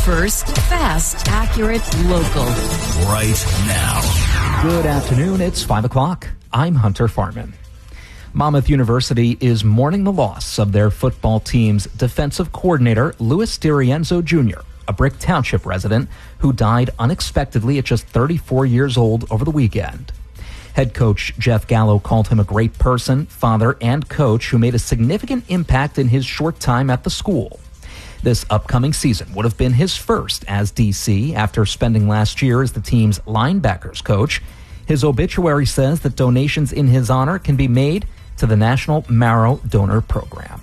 First, fast, accurate, local. Right now. Good afternoon. It's 5 o'clock. I'm Hunter Farman. Monmouth University is mourning the loss of their football team's defensive coordinator, Louis DiRienzo Jr., a Brick Township resident who died unexpectedly at just 34 years old over the weekend. Head coach Jeff Gallo called him a great person, father, and coach who made a significant impact in his short time at the school. This upcoming season would have been his first as DC after spending last year as the team's linebackers coach. His obituary says that donations in his honor can be made to the National Marrow Donor Program.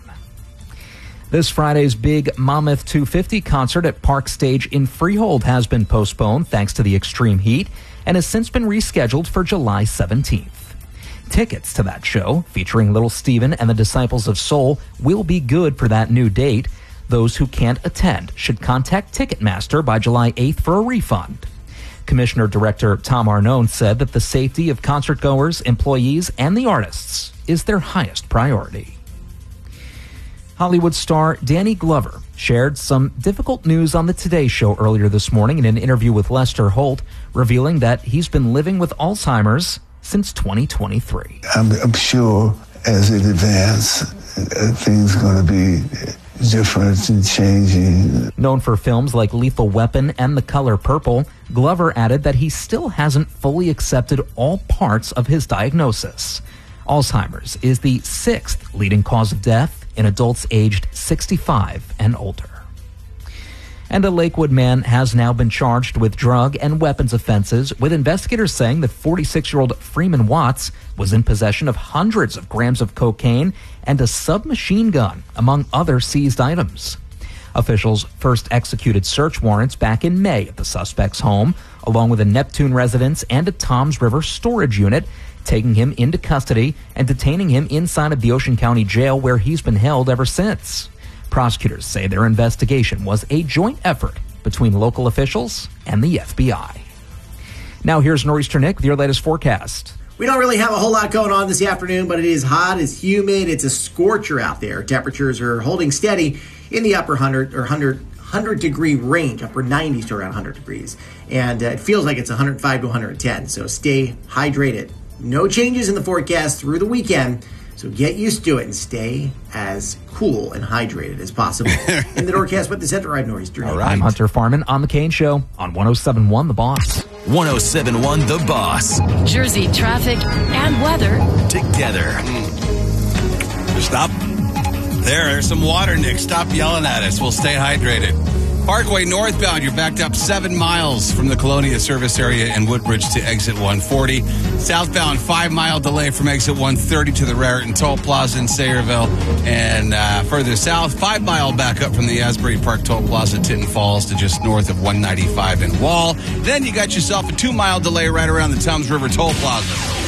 This Friday's big Monmouth 250 concert at Park Stage in Freehold has been postponed thanks to the extreme heat and has since been rescheduled for July 17th. Tickets to that show, featuring Little Steven and the Disciples of Soul, will be good for that new date. Those who can't attend should contact Ticketmaster by July 8th for a refund. Commissioner Director Tom Arnone said that the safety of concertgoers, employees, and the artists is their highest priority. Hollywood star Danny Glover shared some difficult news on the Today Show earlier this morning in an interview with Lester Holt, revealing that he's been living with Alzheimer's since 2023. I'm sure as it advances, things are going to be different and changing. Known for films like Lethal Weapon and The Color Purple, Glover added that he still hasn't fully accepted all parts of his diagnosis. Alzheimer's is the 6th leading cause of death in adults aged 65 and older. And a Lakewood man has now been charged with drug and weapons offenses, with investigators saying that 46-year-old Freeman Watts was in possession of hundreds of grams of cocaine and a submachine gun, among other seized items. Officials first executed search warrants back in May at the suspect's home, along with a Neptune residence and a Toms River storage unit, taking him into custody and detaining him inside of the Ocean County Jail, where he's been held ever since. Prosecutors say their investigation was a joint effort between local officials and the FBI. Now here's Nor'easter Nick with your latest forecast. We don't really have a whole lot going on this afternoon, but it is hot, it's humid, it's a scorcher out there. Temperatures are holding steady in the upper 100 degree range, upper 90s to around 100 degrees. And it feels like it's 105 to 110, so stay hydrated. No changes in the forecast through the weekend, so get used to it and stay as cool and hydrated as possible. In the Norcast with the Center, I'm Nor'easter. All right. I'm Hunter Farman on The Kane Show on 107.1 The Boss. 107.1 The Boss. Jersey traffic and weather Together. Stop. There's some water, Nick. Stop yelling at us. We'll stay hydrated. Parkway northbound, you're backed up 7 miles from the Colonia service area in Woodbridge to exit 140. Southbound, 5-mile delay from exit 130 to the Raritan Toll Plaza in Sayreville. And further south, 5-mile backup from the Asbury Park Toll Plaza, Tinton Falls, to just north of 195 in Wall. Then you got yourself a 2-mile delay right around the Toms River Toll Plaza.